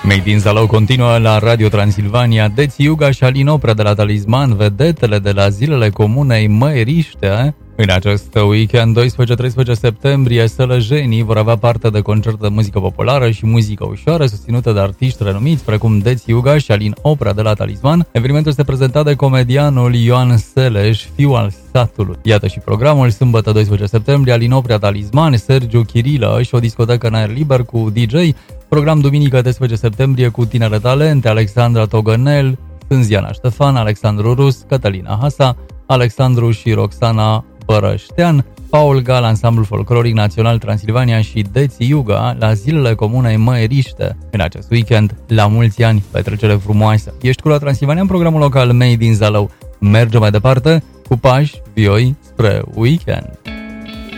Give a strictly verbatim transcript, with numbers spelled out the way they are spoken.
Made in Zalău continuă la Radio Transilvania. Deți Iuga și Alin Oprea de la Talisman, vedetele de la zilele comunei Măriște. În acest weekend, doisprezece treisprezece septembrie, sălăjenii vor avea parte de concert de muzică populară și muzică ușoară, susținută de artiști renumiți, precum Deți Iuga și Alin Oprea de la Talisman. Evenimentul este prezentat de comedianul Ioan Seleș, fiul al satului. Iată și programul: sâmbătă doisprezece septembrie, Alin Oprea, Talisman, Sergiu Chirilă și o discotecă în aer liber cu D J. Program duminică treisprezece septembrie cu tinere talente: Alexandra Togănel, Sânziana Ștefan, Alexandru Rus, Cătălina Hasa, Alexandru și Roxana Bărăștean, Paul Gal, Ansamblul Folcloric Național Transilvania și Deți Iuga la zilele comunei Măriște. În acest weekend, la mulți ani, petrecere frumoasă. Ești cu la Transilvania în programul local Made in Zalău. Mergem mai departe cu pași vioi spre weekend.